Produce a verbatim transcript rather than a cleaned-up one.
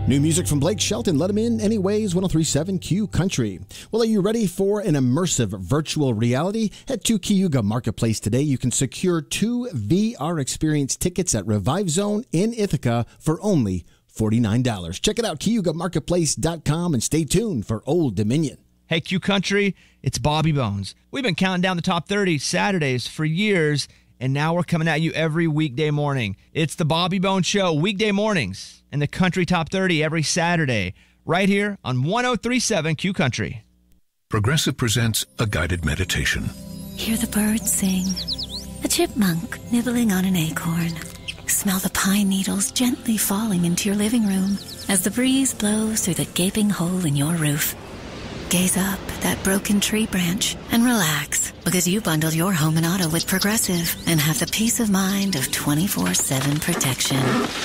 New music from Blake Shelton. Let him in anyways. one oh three point seven Q Country. Well, are you ready for an immersive virtual reality? Head to Cayuga Marketplace today. You can secure two V R experience tickets at Revive Zone in Ithaca for only forty-nine dollars. Check it out, Cayuga Marketplace dot com, and stay tuned for Old Dominion. Hey, Q Country, it's Bobby Bones. We've been counting down the top thirty Saturdays for years, and now we're coming at you every weekday morning. It's the Bobby Bones Show, weekday mornings, and the Country Top thirty every Saturday, right here on one oh three point seven Q Country. Progressive presents a guided meditation. Hear the birds sing, a chipmunk nibbling on an acorn. Smell the pine needles gently falling into your living room as the breeze blows through the gaping hole in your roof. Gaze up at that broken tree branch and relax, because you bundled your home and auto with Progressive and have the peace of mind of twenty-four seven protection.